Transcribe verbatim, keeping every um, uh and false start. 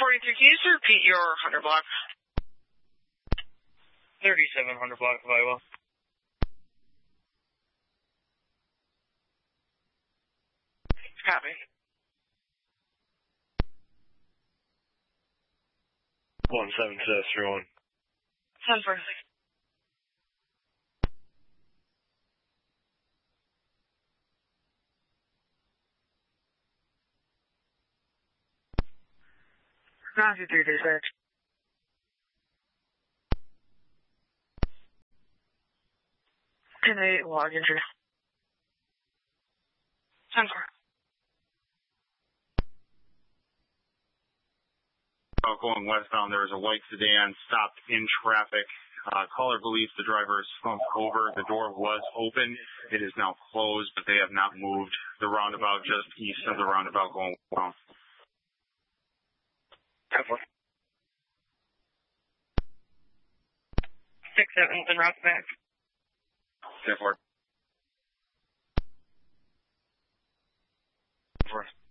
forty-three, can you just repeat your hundred block? thirty-seven hundred block of Iowa. Copy. One seven six three one. ten for six. nine two three three six. ten eight, log entry. ten four. Uh, going westbound, there was a white sedan stopped in traffic. Uh, caller believes the driver is slumped over. The door was open. It is now closed, but they have not moved. The roundabout just east of the roundabout going westbound. ten four. six seven, then route back. ten four. Four.